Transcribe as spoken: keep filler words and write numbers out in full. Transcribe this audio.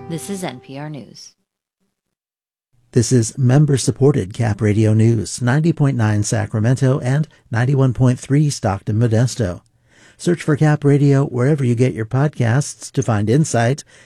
This is N P R News. This is member-supported Cap Radio News, ninety point nine Sacramento and ninety-one point three Stockton Modesto. Search for Cap Radio wherever you get your podcasts to find insight